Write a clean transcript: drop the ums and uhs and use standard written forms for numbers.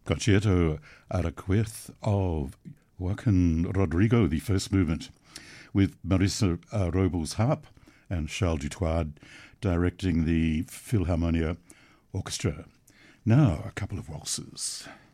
Concerto Araquith of Joaquin Rodrigo, the first movement, with Marissa Robles harp and Charles Dutoit directing the Philharmonia Orchestra. Now, a couple of waltzes.